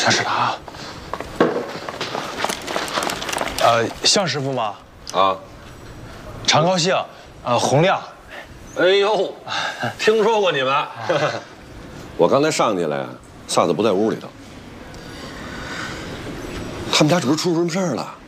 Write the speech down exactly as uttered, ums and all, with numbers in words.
像是他啊。呃，向师傅吗？ 啊， 常高兴，呃，洪亮。 哎呦，听说过你们。我刚才上去了，萨子不在屋里头。他们家是不是出什么事儿了？